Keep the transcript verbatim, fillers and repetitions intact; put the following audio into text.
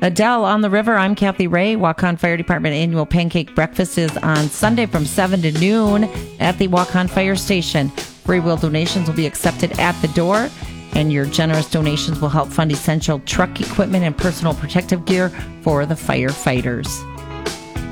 Adele on the River. I'm Kathy Ray. Waukon Fire Department annual pancake breakfast is on Sunday from seven to noon at the Waukon Fire Station. Free will donations will be accepted at the door, and your generous donations will help fund essential truck equipment and personal protective gear for the firefighters.